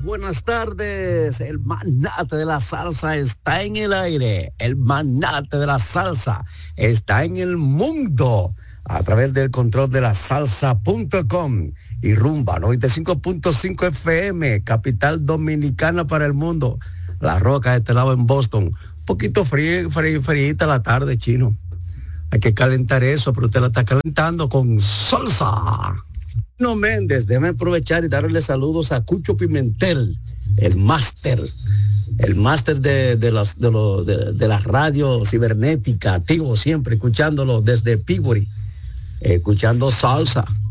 buenas tardes. El magnate de la salsa está en el aire. El magnate de la salsa está en el mundo a través del control de la salsa.com y Rumba 95.5 FM, capital dominicana para el mundo. La Roca de este lado en Boston. Un poquito fríita la tarde, Chino. Hay que calentar eso, pero usted la está calentando con salsa. No, Méndez, déjame aprovechar y darle saludos a Cucho Pimentel, el máster de la radio cibernética, activo siempre, escuchándolo desde Peabody, escuchando salsa.